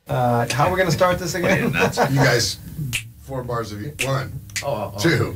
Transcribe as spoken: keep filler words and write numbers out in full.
Uh, how are we going to start this again? You guys, four bars of you. One, Oh, oh, two,